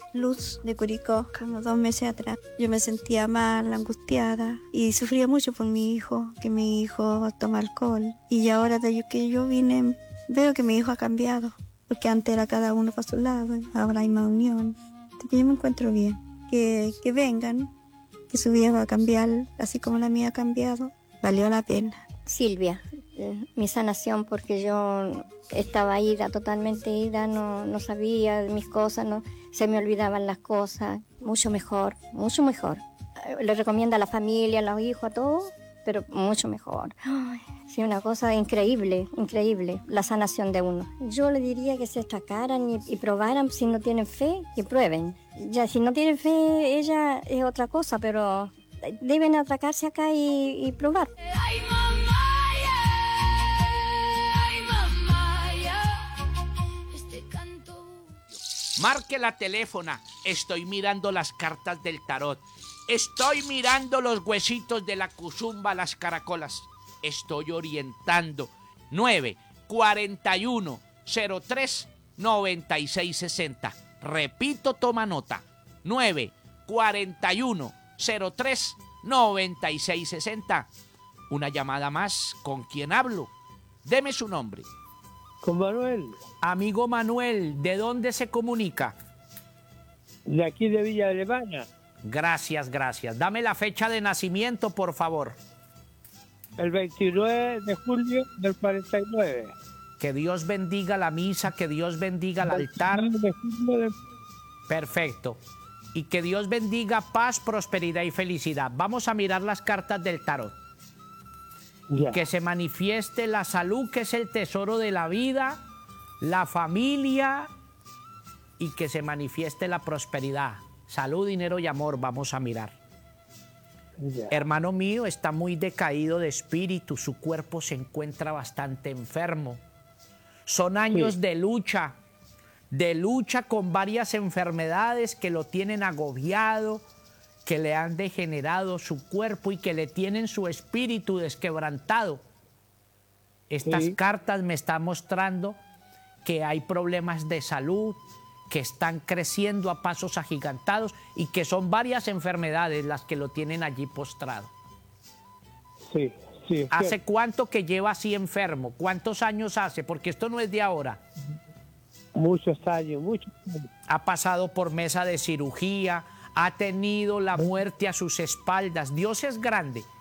Luz de Curicó, como 2 meses atrás. Yo me sentía mal, angustiada y sufría mucho por mi hijo, que mi hijo toma alcohol. Y ahora de que yo vine, veo que mi hijo ha cambiado, porque antes era cada uno para su lado, ahora hay más unión. Así que yo me encuentro bien. Que vengan, que su vida va a cambiar, así como la mía ha cambiado. Valió la pena. Silvia, mi sanación, porque yo estaba ida, totalmente ida, no sabía de mis cosas, se me olvidaban las cosas, mucho mejor, mucho mejor. Le recomiendo a la familia, a los hijos, a todos, pero mucho mejor. Ay, sí, una cosa increíble, increíble, la sanación de uno. Yo le diría que se atracaran y probaran, si no tienen fe, que prueben. Ya, si no tienen fe, ella es otra cosa, pero deben atracarse acá y probar. Marque la teléfona. Estoy mirando las cartas del tarot. Estoy mirando los huesitos de la cuzumba, las caracolas. Estoy orientando. 941-03-9660. Repito, toma nota. 941-03-9660. Una llamada más. ¿Con quién hablo? Deme su nombre. Con Manuel. Amigo Manuel, ¿de dónde se comunica? De aquí de Villa Alemana. Gracias, gracias. Dame la fecha de nacimiento, por favor. El 29 de julio del 49. Que Dios bendiga la misa, que Dios bendiga el altar. De julio del... Perfecto. Y que Dios bendiga paz, prosperidad y felicidad. Vamos a mirar las cartas del tarot. Ya. Que se manifieste la salud, que es el tesoro de la vida, la familia, y que se manifieste la prosperidad. Salud, dinero y amor, vamos a mirar. Ya. Hermano mío, está muy decaído de espíritu, su cuerpo se encuentra bastante enfermo. Son años de lucha con varias enfermedades que lo tienen agobiado, que le han degenerado su cuerpo y que le tienen su espíritu desquebrantado. Estas cartas me están mostrando que hay problemas de salud, que están creciendo a pasos agigantados y que son varias enfermedades las que lo tienen allí postrado. Sí, sí. ¿Hace cuánto que lleva así enfermo? ¿Cuántos años hace? Porque esto no es de ahora. Muchos años, muchos años. Ha pasado por mesa de cirugía, ha tenido la muerte a sus espaldas. Dios es grande